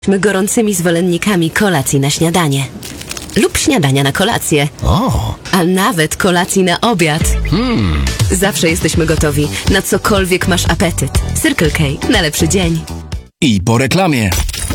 My gorącymi zwolennikami kolacji na śniadanie. Lub śniadania na kolację. O! A nawet kolacji na obiad. Zawsze jesteśmy gotowi na cokolwiek masz apetyt. Circle K na lepszy dzień. I po reklamie.